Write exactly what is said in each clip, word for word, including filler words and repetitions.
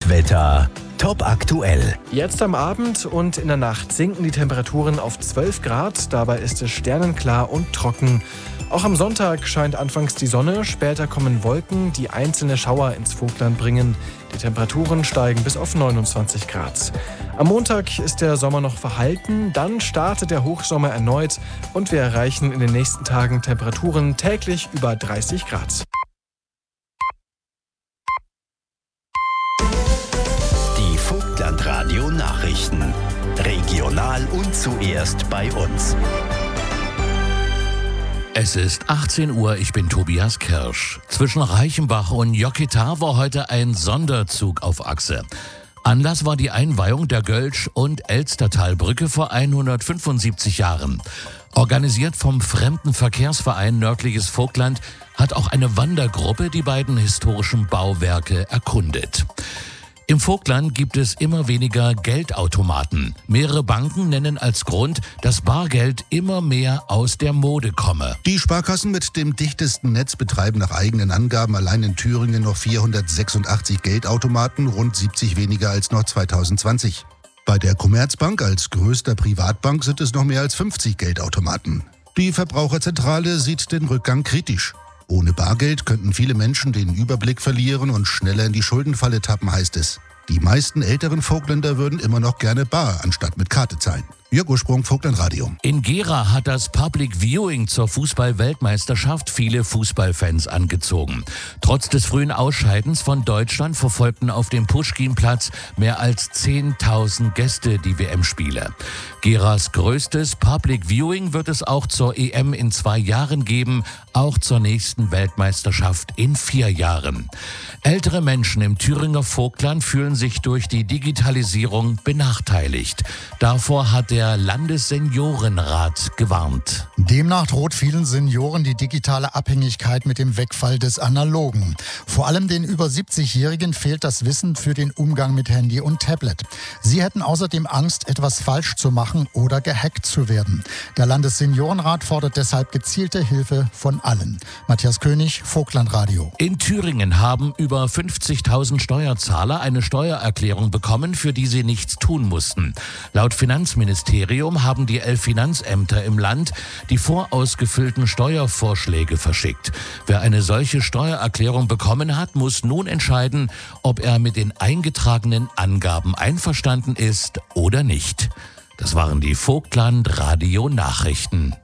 Das Wetter top aktuell. Jetzt am Abend und in der Nacht sinken die Temperaturen auf zwölf Grad. Dabei ist es sternenklar und trocken. Auch am Sonntag scheint anfangs die Sonne, später kommen Wolken, die einzelne Schauer ins Vogtland bringen. Die Temperaturen steigen bis auf neunundzwanzig Grad. Am Montag ist der Sommer noch verhalten, dann startet der Hochsommer erneut und wir erreichen in den nächsten Tagen Temperaturen täglich über dreißig Grad. Die Vogtlandradio Nachrichten. Regional und zuerst bei uns. Es ist achtzehn Uhr, ich bin Tobias Kirsch. Zwischen Reichenbach und Jokita war heute ein Sonderzug auf Achse. Anlass war die Einweihung der Gölsch- und Elstertalbrücke vor hundertfünfundsiebzig Jahren. Organisiert vom Fremdenverkehrsverein Nördliches Vogtland hat auch eine Wandergruppe die beiden historischen Bauwerke erkundet. Im Vogtland gibt es immer weniger Geldautomaten. Mehrere Banken nennen als Grund, dass Bargeld immer mehr aus der Mode komme. Die Sparkassen mit dem dichtesten Netz betreiben nach eigenen Angaben allein in Thüringen noch vierhundertsechsundachtzig Geldautomaten, rund siebzig weniger als noch zweitausendzwanzig. Bei der Commerzbank als größter Privatbank sind es noch mehr als fünfzig Geldautomaten. Die Verbraucherzentrale sieht den Rückgang kritisch. Ohne Bargeld könnten viele Menschen den Überblick verlieren und schneller in die Schuldenfalle tappen, heißt es. Die meisten älteren Vogtländer würden immer noch gerne bar anstatt mit Karte zahlen. Jörg Ursprung, Vogtlandradio. In Gera hat das Public Viewing zur Fußball-Weltmeisterschaft viele Fußballfans angezogen. Trotz des frühen Ausscheidens von Deutschland verfolgten auf dem Puschkinplatz mehr als zehntausend Gäste die W M-Spiele. Geras größtes Public Viewing wird es auch zur E M in zwei Jahren geben, auch zur nächsten Weltmeisterschaft in vier Jahren. Ältere Menschen im Thüringer Vogtland fühlen sich durch die Digitalisierung benachteiligt. Davor hat der Landesseniorenrat gewarnt. Demnach droht vielen Senioren die digitale Abhängigkeit mit dem Wegfall des Analogen. Vor allem den über siebzigjährigen fehlt das Wissen für den Umgang mit Handy und Tablet. Sie hätten außerdem Angst, etwas falsch zu machen oder gehackt zu werden. Der Landesseniorenrat fordert deshalb gezielte Hilfe von allen. Matthias König, Vogtlandradio. In Thüringen haben über fünfzigtausend Steuerzahler eine Steuererklärung bekommen, für die sie nichts tun mussten. Laut Finanzministerium haben die elf Finanzämter im Land die vorausgefüllten Steuervorschläge verschickt. Wer eine solche Steuererklärung bekommen hat, muss nun entscheiden, ob er mit den eingetragenen Angaben einverstanden ist oder nicht. Das waren die Vogtland-Radio-Nachrichten.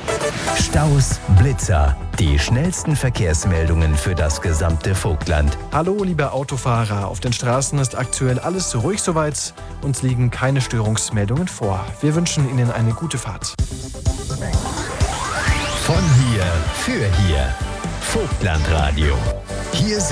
Staus, Blitzer, die schnellsten Verkehrsmeldungen für das gesamte Vogtland. Hallo liebe Autofahrer, auf den Straßen ist aktuell alles ruhig soweit. Uns liegen keine Störungsmeldungen vor. Wir wünschen Ihnen eine gute Fahrt. Von hier für hier. Vogtlandradio. Hier